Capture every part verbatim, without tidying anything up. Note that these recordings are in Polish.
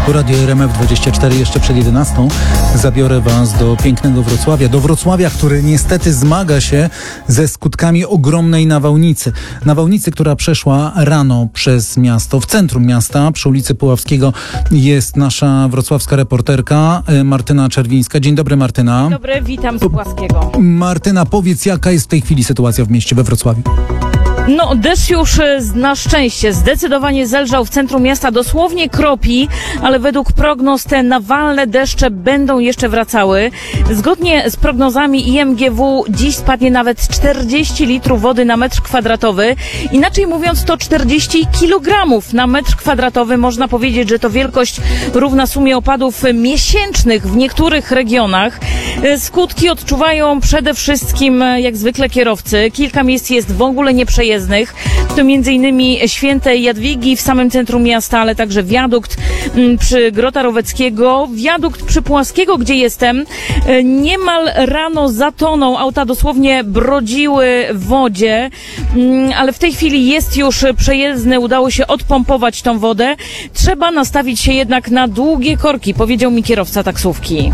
Tu Radio R M F dwadzieścia cztery, jeszcze przed jedenastą zabiorę Was do pięknego Wrocławia. Do Wrocławia, który niestety zmaga się ze skutkami ogromnej nawałnicy. Nawałnicy, która przeszła rano przez miasto. W centrum miasta, przy ulicy Puławskiego, jest nasza wrocławska reporterka Martyna Czerwińska. Dzień dobry, Martyna. Dzień dobry, witam z Puławskiego. Martyna, powiedz, jaka jest w tej chwili sytuacja w mieście, we Wrocławiu? No, deszcz już na szczęście zdecydowanie zelżał w centrum miasta, dosłownie kropi, ale według prognoz te nawalne deszcze będą jeszcze wracały. Zgodnie z prognozami I M G W dziś spadnie nawet czterdzieści litrów wody na metr kwadratowy. Inaczej mówiąc, to czterdzieści kilogramów na metr kwadratowy. Można powiedzieć, że to wielkość równa sumie opadów miesięcznych w niektórych regionach. Skutki odczuwają przede wszystkim, jak zwykle, kierowcy. Kilka miejsc jest w ogóle nieprzejezdnych. To między innymi Świętej Jadwigi w samym centrum miasta, ale także wiadukt przy Grota Roweckiego, wiadukt przy Puławskiego, gdzie jestem. Niemal rano zatonął, auta dosłownie brodziły w wodzie, ale w tej chwili jest już przejezdny, udało się odpompować tą wodę. Trzeba nastawić się jednak na długie korki, powiedział mi kierowca taksówki.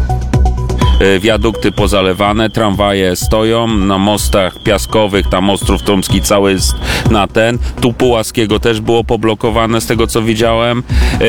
Wiadukty pozalewane, tramwaje stoją na mostach piaskowych, tam Ostrów Tomski cały jest na ten. Tu Puławskiego też było poblokowane z tego, co widziałem.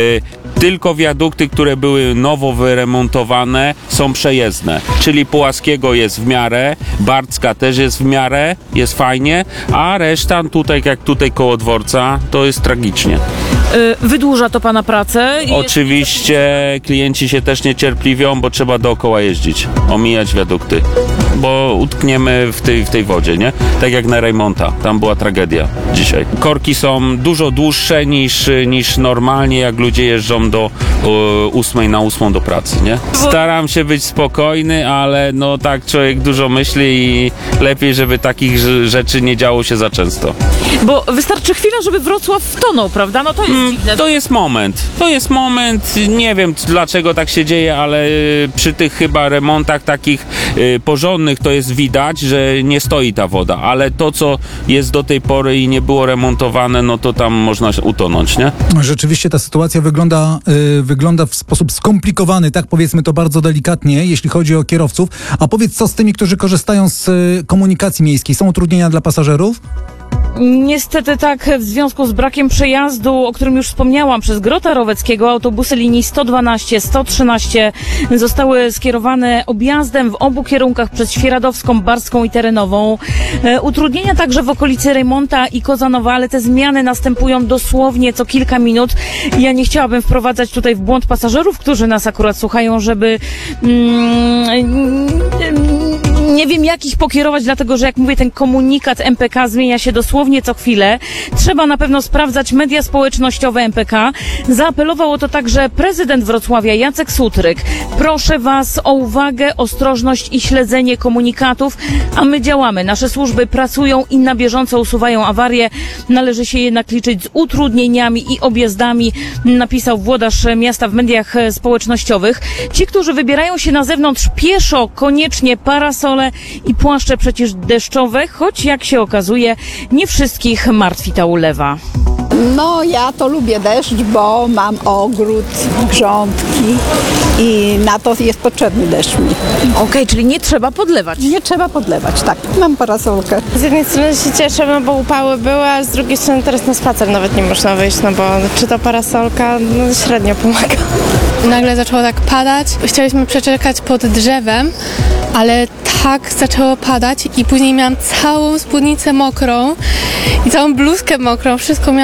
Tylko wiadukty, które były nowo wyremontowane, są przejezdne. Czyli Puławskiego jest w miarę, Barcka też jest w miarę, jest fajnie, a reszta tutaj, jak tutaj koło dworca, to jest tragicznie. Wydłuża to pana pracę? Oczywiście klienci się też niecierpliwią, bo trzeba dookoła jeździć, omijać wiadukty, bo utkniemy w tej, w tej wodzie, nie? Tak jak na Rejmonta, tam była tragedia dzisiaj. Korki są dużo dłuższe niż, niż normalnie, jak ludzie jeżdżą do ósmej na ósmą do pracy, nie? Staram się być spokojny, ale no tak człowiek dużo myśli i lepiej, żeby takich rzeczy nie działo się za często. Bo wystarczy chwila, żeby Wrocław wtonął, prawda? No to jest mm, dziwne. To jest moment. To jest moment, nie wiem dlaczego tak się dzieje, ale przy tych chyba remontach takich y, porządnych to jest widać, że nie stoi ta woda, ale to, co jest do tej pory i nie było remontowane, no to tam można utonąć, nie? Rzeczywiście ta sytuacja wygląda, y, wygląda w sposób skomplikowany, tak powiedzmy to bardzo delikatnie, jeśli chodzi o kierowców. A powiedz, co z tymi, którzy korzystają z y, komunikacji miejskiej? Są utrudnienia dla pasażerów? Niestety tak, w związku z brakiem przejazdu, o którym już wspomniałam, przez Grota Roweckiego, autobusy linii sto dwanaście, sto trzynaście zostały skierowane objazdem w obu kierunkach przez Świeradowską, Barską i Terenową. E, utrudnienia także w okolicy Rejmonta i Kozanowa, ale te zmiany następują dosłownie co kilka minut. Ja nie chciałabym wprowadzać tutaj w błąd pasażerów, którzy nas akurat słuchają, żeby mm, nie wiem jak ich pokierować, dlatego że jak mówię, ten komunikat M P K zmienia się dosłownie co chwilę. Trzeba na pewno sprawdzać media społecznościowe M P K. Zaapelował o to także prezydent Wrocławia Jacek Sutryk. Proszę Was o uwagę, ostrożność i śledzenie komunikatów, a my działamy. Nasze służby pracują i na bieżąco usuwają awarie. Należy się jednak liczyć z utrudnieniami i objazdami, napisał włodarz miasta w mediach społecznościowych. Ci, którzy wybierają się na zewnątrz pieszo, koniecznie parasole i płaszcze przeciwdeszczowe, choć jak się okazuje, nie wszystkich martwi ta ulewa. No ja to lubię deszcz, bo mam ogród, grządki i na to jest potrzebny deszcz mi. Okej, okay, czyli nie trzeba podlewać. Nie trzeba podlewać, tak. Mam parasolkę. Z jednej strony się cieszę, no bo upały były, a z drugiej strony teraz na spacer nawet nie można wyjść, no bo czy to parasolka, no średnio pomaga. Nagle zaczęło tak padać. Chcieliśmy przeczekać pod drzewem, ale tak zaczęło padać i później miałam całą spódnicę mokrą i całą bluzkę mokrą, wszystko miałam